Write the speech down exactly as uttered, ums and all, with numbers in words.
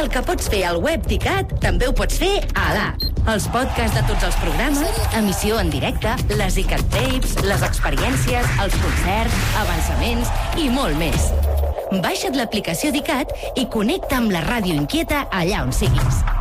el que pots fer al web d'ICAT, també ho pots fer a l'app. Els podcasts de tots els programes, emissió en directe, les ICAT Tapes, les experiències, els concerts, avançaments i molt més. Baixa't l'aplicació d'ICAT i connecta amb la ràdio inquieta allà on siguis.